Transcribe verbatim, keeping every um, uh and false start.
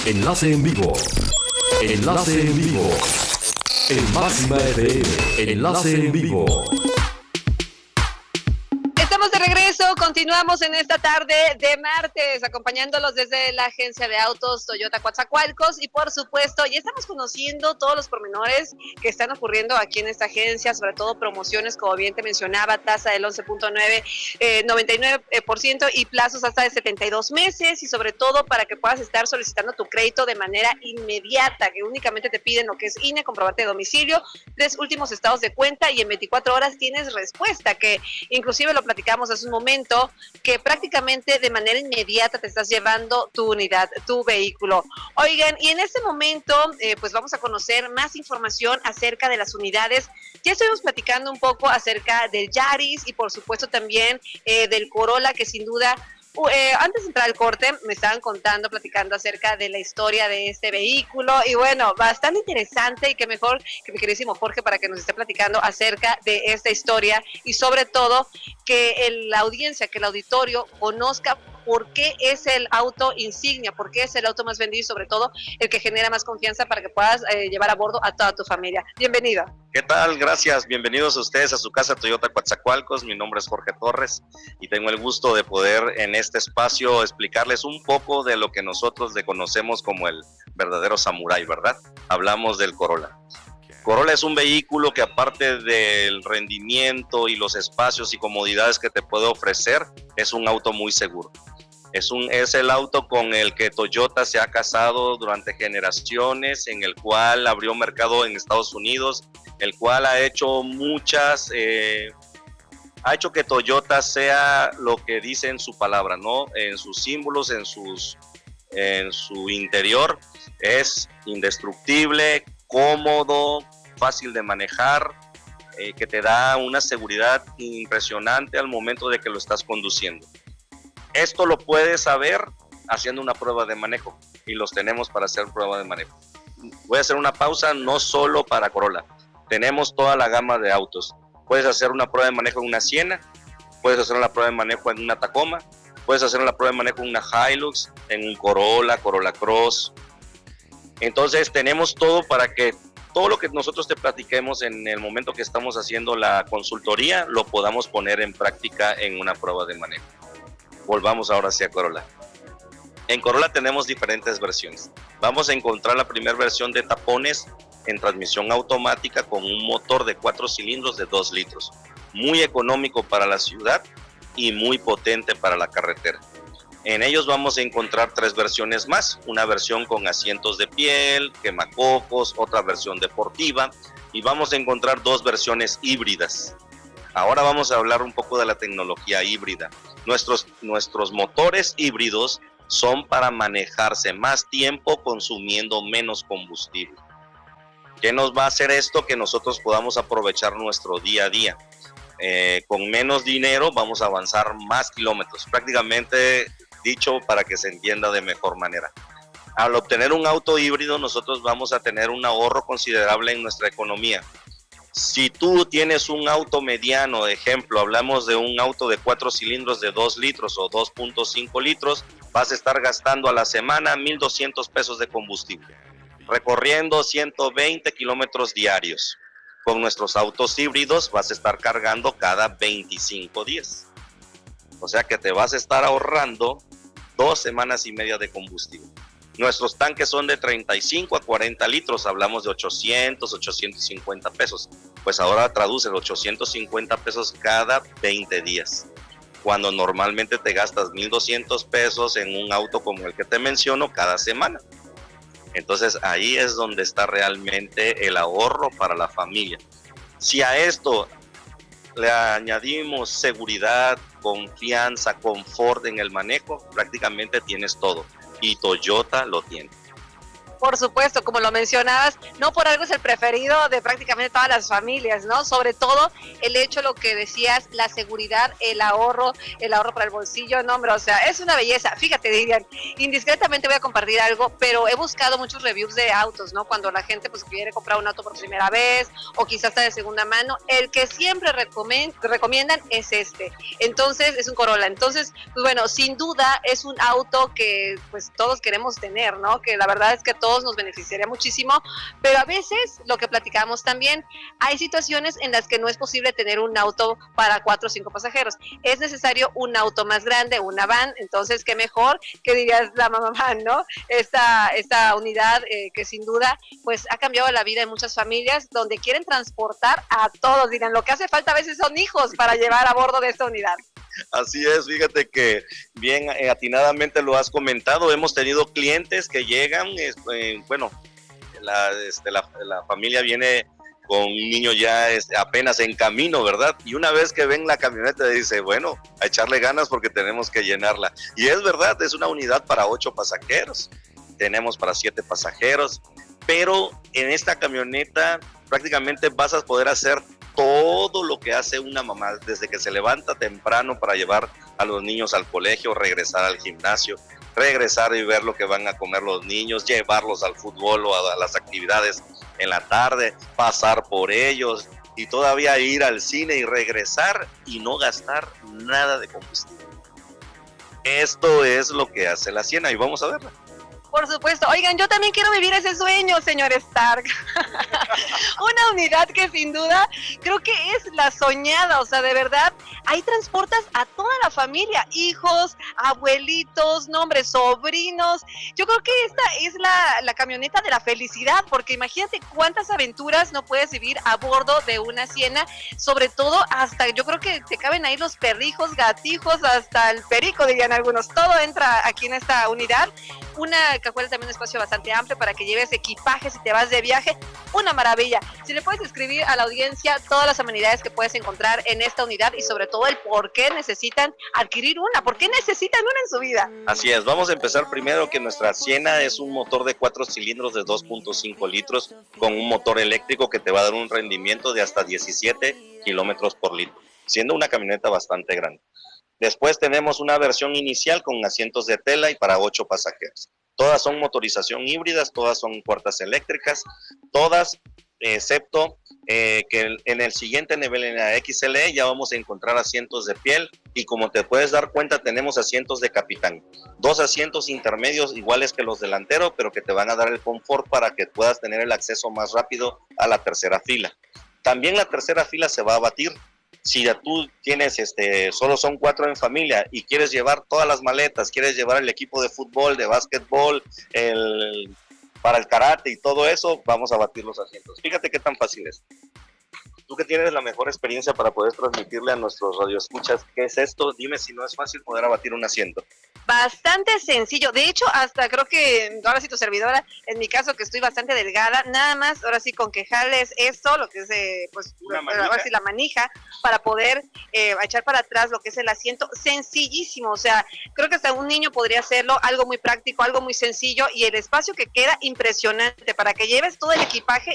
Enlace en vivo. Enlace en vivo. En Máxima F M. Enlace en vivo. Estamos de regreso, continuamos en esta tarde de martes, acompañándolos desde la agencia de autos Toyota Coatzacoalcos y por supuesto ya estamos conociendo todos los pormenores que están ocurriendo aquí en esta agencia, sobre todo promociones, como bien te mencionaba, tasa del once punto nueve, eh, noventa y nueve por ciento y plazos hasta de setenta y dos meses y sobre todo para que puedas estar solicitando tu crédito de manera inmediata, que únicamente te piden lo que es I N E, comprobante de domicilio, tres últimos estados de cuenta y en veinticuatro horas tienes respuesta, que inclusive lo platicamos hace un momento, que prácticamente de manera inmediata te estás llevando tu unidad, tu vehículo. Oigan, y en este momento eh, pues vamos a conocer más información acerca de las unidades. Ya estuvimos platicando un poco acerca del Yaris y por supuesto también eh, del Corolla, que sin duda Uh, eh, antes de entrar al corte me estaban contando, platicando acerca de la historia de este vehículo y bueno, bastante interesante y que mejor que mi queridísimo Jorge para que nos esté platicando acerca de esta historia y sobre todo que el, la audiencia, que el auditorio conozca por qué es el auto insignia, por qué es el auto más vendido y sobre todo el que genera más confianza para que puedas eh, llevar a bordo a toda tu familia. Bienvenido. ¿Qué tal? Gracias. Bienvenidos a ustedes a su casa Toyota Coatzacoalcos. Mi nombre es Jorge Torres y tengo el gusto de poder en este espacio explicarles un poco de lo que nosotros le conocemos como el verdadero samurái, ¿verdad? Hablamos del Corolla. Corolla es un vehículo que aparte del rendimiento y los espacios y comodidades que te puede ofrecer, es un auto muy seguro. Es, un, es el auto con el que Toyota se ha casado durante generaciones, en el cual abrió mercado en Estados Unidos, el cual ha hecho muchas, eh, ha hecho que Toyota sea lo que dice en su palabra, ¿no? En sus símbolos, en, sus, en su interior, es indestructible, cómodo, fácil de manejar, eh, que te da una seguridad impresionante al momento de que lo estás conduciendo. Esto lo puedes saber haciendo una prueba de manejo y los tenemos para hacer prueba de manejo. Voy a hacer una pausa, no solo para Corolla. Tenemos toda la gama de autos. Puedes hacer una prueba de manejo en una Siena, puedes hacer una prueba de manejo en una Tacoma, puedes hacer una prueba de manejo en una Hilux, en un Corolla, Corolla Cross. Entonces tenemos todo para que todo lo que nosotros te platiquemos en el momento que estamos haciendo la consultoría lo podamos poner en práctica en una prueba de manejo. Volvamos ahora hacia Corolla. En Corolla tenemos diferentes versiones. Vamos a encontrar la primera versión de tapones en transmisión automática con un motor de cuatro cilindros de dos litros. Muy económico para la ciudad y muy potente para la carretera. En ellos vamos a encontrar tres versiones más. Una versión con asientos de piel, quemacocos, otra versión deportiva y vamos a encontrar dos versiones híbridas. Ahora vamos a hablar un poco de la tecnología híbrida. Nuestros, nuestros motores híbridos son para manejarse más tiempo consumiendo menos combustible. ¿Qué nos va a hacer esto? Que nosotros podamos aprovechar nuestro día a día. Eh, con menos dinero vamos a avanzar más kilómetros, prácticamente dicho para que se entienda de mejor manera. Al obtener un auto híbrido nosotros vamos a tener un ahorro considerable en nuestra economía. Si tú tienes un auto mediano, ejemplo, hablamos de un auto de cuatro cilindros de dos litros o dos punto cinco litros, vas a estar gastando a la semana mil doscientos pesos de combustible, recorriendo ciento veinte kilómetros diarios. Con nuestros autos híbridos vas a estar cargando cada veinticinco días. O sea que te vas a estar ahorrando dos semanas y media de combustible. Nuestros tanques son de treinta y cinco a cuarenta litros, hablamos de ochocientos, ochocientos cincuenta pesos. Pues ahora traduce ochocientos cincuenta pesos cada veinte días. Cuando normalmente te gastas mil doscientos pesos en un auto como el que te menciono cada semana. Entonces ahí es donde está realmente el ahorro para la familia. Si a esto le añadimos seguridad, confianza, confort en el manejo, prácticamente tienes todo. Y Toyota lo tiene. Por supuesto, como lo mencionabas, no por algo es el preferido de prácticamente todas las familias, ¿no? Sobre todo el hecho, lo que decías, la seguridad, el ahorro, el ahorro para el bolsillo, no, hombre, o sea, es una belleza. Fíjate, Didian, indiscretamente voy a compartir algo, pero he buscado muchos reviews de autos, ¿no? Cuando la gente pues quiere comprar un auto por primera vez o quizás está de segunda mano, el que siempre recomiendan, recomiendan es este. Entonces, es un Corolla. Entonces, pues bueno, sin duda es un auto que pues todos queremos tener, ¿no? Que la verdad es que todos nos beneficiaría muchísimo, pero a veces, lo que platicamos también, hay situaciones en las que no es posible tener un auto para cuatro o cinco pasajeros, es necesario un auto más grande, una van. Entonces qué mejor que dirías la mamá van, ¿no? Esta, esta unidad eh, que sin duda pues ha cambiado la vida de muchas familias, donde quieren transportar a todos, dirán, lo que hace falta a veces son hijos para llevar a bordo de esta unidad. Así es, fíjate que bien eh, atinadamente lo has comentado, hemos tenido clientes que llegan, eh, bueno, la, este, la, la familia viene con un niño ya este, apenas en camino, ¿verdad? Y una vez que ven la camioneta dice, bueno, a echarle ganas porque tenemos que llenarla. Y es verdad, es una unidad para ocho pasajeros, tenemos para siete pasajeros, pero en esta camioneta prácticamente vas a poder hacer todo lo que hace una mamá, desde que se levanta temprano para llevar a los niños al colegio, regresar al gimnasio, regresar y ver lo que van a comer los niños, llevarlos al fútbol o a, a las actividades en la tarde, pasar por ellos y todavía ir al cine y regresar y no gastar nada de combustible. Esto es lo que hace la Siena y vamos a verla. Por supuesto. Oigan, yo también quiero vivir ese sueño, señor Stark. Una unidad que sin duda creo que es la soñada, o sea, de verdad, ahí transportas a toda la familia, hijos, abuelitos, nombres, sobrinos. Yo creo que esta es la, la camioneta de la felicidad, porque imagínate cuántas aventuras no puedes vivir a bordo de una Siena, sobre todo hasta, yo creo que te caben ahí los perrijos, gatijos, hasta el perico, dirían algunos. Todo entra aquí en esta unidad. Una cajuela también un espacio bastante amplio para que lleves equipaje si te vas de viaje. Una maravilla. Si le puedes escribir a la audiencia todas las amenidades que puedes encontrar en esta unidad y sobre todo el por qué necesitan adquirir una, por qué necesitan una en su vida. Así es, vamos a empezar primero que nuestra Siena es un motor de cuatro cilindros de dos punto cinco litros con un motor eléctrico que te va a dar un rendimiento de hasta diecisiete kilómetros por litro, siendo una camioneta bastante grande. Después tenemos una versión inicial con asientos de tela y para ocho pasajeros. Todas son motorización híbridas, todas son puertas eléctricas, todas excepto eh, que en el siguiente nivel, en la X L E, ya vamos a encontrar asientos de piel y como te puedes dar cuenta tenemos asientos de capitán. Dos asientos intermedios iguales que los delanteros, pero que te van a dar el confort para que puedas tener el acceso más rápido a la tercera fila. También la tercera fila se va a abatir. Si ya tú tienes, este, solo son cuatro en familia y quieres llevar todas las maletas, quieres llevar el equipo de fútbol, de básquetbol, el, para el karate y todo eso, vamos a batir los asientos. Fíjate qué tan fácil es. Tú que tienes la mejor experiencia para poder transmitirle a nuestros radioescuchas qué es esto, dime si no es fácil poder abatir un asiento. Bastante sencillo, de hecho hasta creo que ahora sí tu servidora, en mi caso que estoy bastante delgada, nada más ahora sí con que jales esto, lo que es eh, pues ahora sí la manija, para poder eh, echar para atrás lo que es el asiento, sencillísimo, o sea, creo que hasta un niño podría hacerlo, algo muy práctico, algo muy sencillo y el espacio que queda impresionante para que lleves todo el equipaje